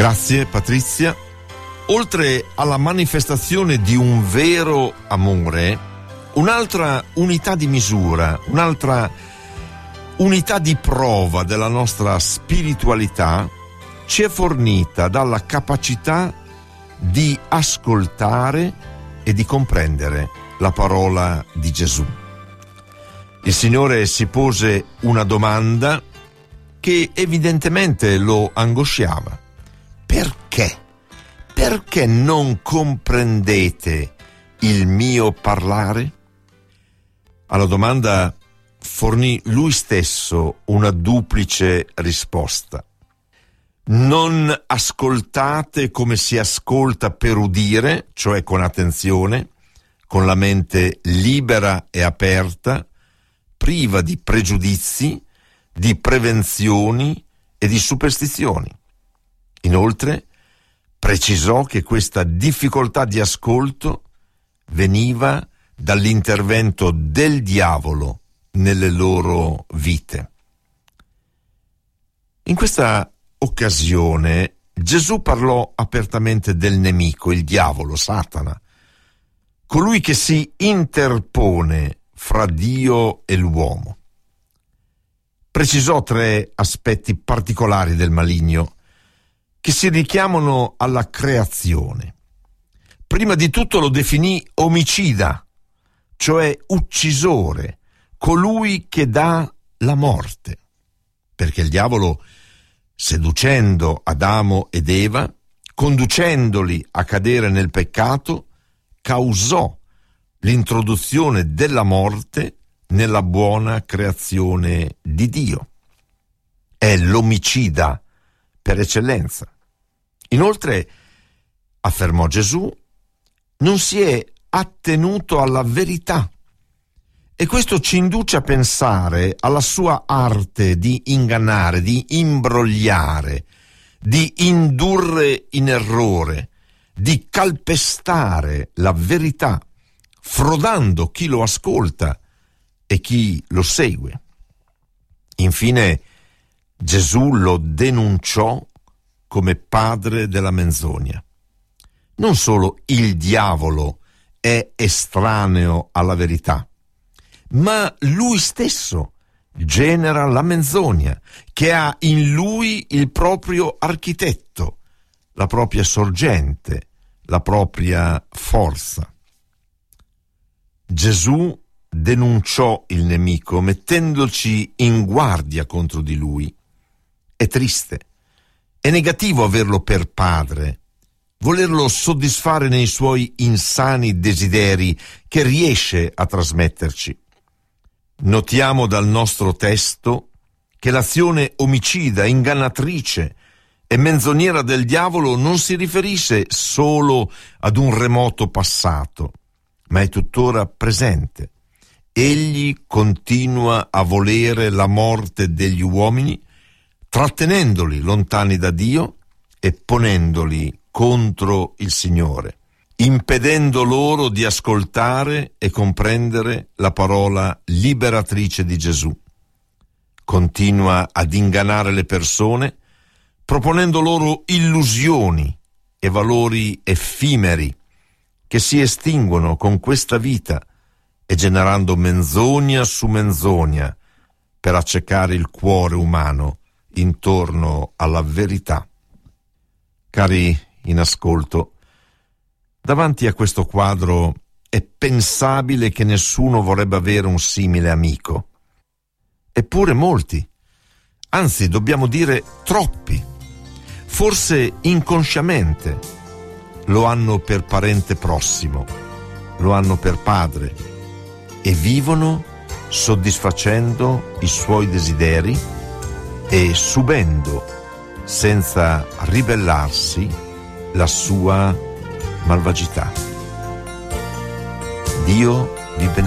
Grazie Patrizia. Oltre alla manifestazione di un vero amore, un'altra unità di misura, un'altra unità di prova della nostra spiritualità ci è fornita dalla capacità di ascoltare e di comprendere la parola di Gesù. Il Signore si pose una domanda che evidentemente lo angosciava. Perché? Perché non comprendete il mio parlare? Alla domanda fornì lui stesso una duplice risposta. Non ascoltate come si ascolta per udire, cioè con attenzione, con la mente libera e aperta, priva di pregiudizi, di prevenzioni e di superstizioni. Inoltre, precisò che questa difficoltà di ascolto veniva dall'intervento del diavolo nelle loro vite. In questa occasione Gesù parlò apertamente del nemico, il diavolo, Satana, colui che si interpone fra Dio e l'uomo. Precisò 3 aspetti particolari del maligno che si richiamano alla creazione. Prima di tutto lo definì omicida, cioè uccisore, colui che dà la morte, perché il diavolo, seducendo Adamo ed Eva, conducendoli a cadere nel peccato, causò l'introduzione della morte nella buona creazione di Dio. È l'omicida per eccellenza. Inoltre, affermò Gesù, non si è attenuto alla verità. E questo ci induce a pensare alla sua arte di ingannare, di imbrogliare, di indurre in errore, di calpestare la verità, frodando chi lo ascolta e chi lo segue. Infine, Gesù lo denunciò come padre della menzogna. Non solo il diavolo è estraneo alla verità, ma lui stesso genera la menzogna, che ha in lui il proprio architetto, la propria sorgente, la propria forza. Gesù denunciò il nemico mettendoci in guardia contro di lui. È triste, è negativo averlo per padre, volerlo soddisfare nei suoi insani desideri che riesce a trasmetterci. Notiamo dal nostro testo che l'azione omicida, ingannatrice e menzognera del diavolo non si riferisce solo ad un remoto passato, ma è tuttora presente. Egli continua a volere la morte degli uomini, trattenendoli lontani da Dio e ponendoli contro il Signore, impedendo loro di ascoltare e comprendere la parola liberatrice di Gesù. Continua ad ingannare le persone, proponendo loro illusioni e valori effimeri che si estinguono con questa vita e generando menzogna su menzogna per accecare il cuore umano intorno alla verità. Cari in ascolto, davanti a questo quadro è pensabile che nessuno vorrebbe avere un simile amico. Eppure molti, anzi dobbiamo dire troppi, forse inconsciamente, lo hanno per parente prossimo, lo hanno per padre e vivono soddisfacendo i suoi desideri e subendo, senza ribellarsi, la sua malvagità. Dio vi benedica.